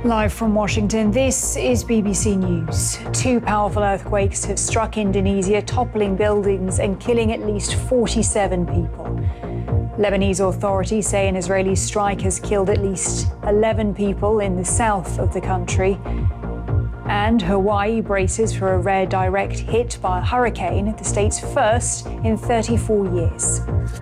Live from Washington, this is BBC News. Two powerful earthquakes have struck Indonesia, toppling buildings and killing at least 47 people. Lebanese authorities say an Israeli strike has killed at least 11 people in the south of the country. And Hawaii braces for a rare direct hit by a hurricane, the state's first in 34 years.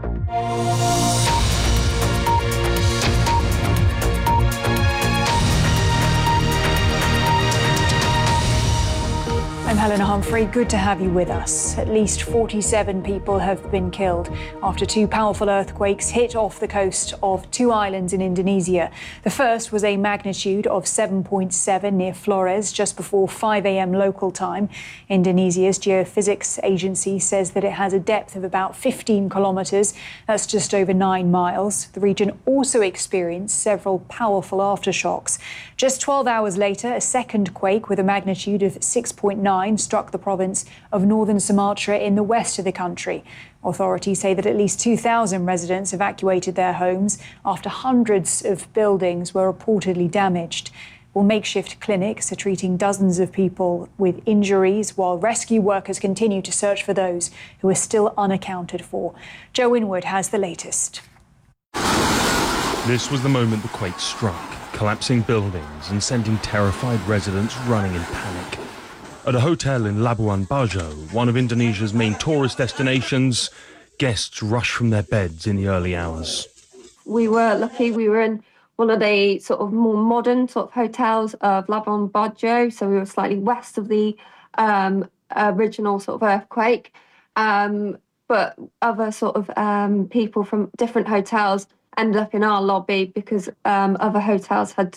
I'm Helena Humphrey. Good to have you with us. At least 47 people have been killed after two powerful earthquakes hit off the coast of two islands in Indonesia. The first was a magnitude of 7.7 near Flores just before 5 a.m. local time. Indonesia's geophysics agency says that it has a depth of about 15 kilometres. That's just over 9 miles. The region also experienced several powerful aftershocks. Just 12 hours later, a second quake with a magnitude of 6.9 struck the province of northern Sumatra in the west of the country. Authorities say that at least 2,000 residents evacuated their homes after hundreds of buildings were reportedly damaged. Well, makeshift clinics are treating dozens of people with injuries while rescue workers continue to search for those who are still unaccounted for. Joe Winwood has the latest. This was the moment the quake struck, collapsing buildings and sending terrified residents running in panic. At a hotel in Labuan Bajo, one of Indonesia's main tourist destinations, guests rushed from their beds in the early hours. We were lucky. We were in one of the sort of more modern sort of hotels of Labuan Bajo, so we were slightly west of the original sort of earthquake. But other sort of people from different hotels ended up in our lobby because other hotels had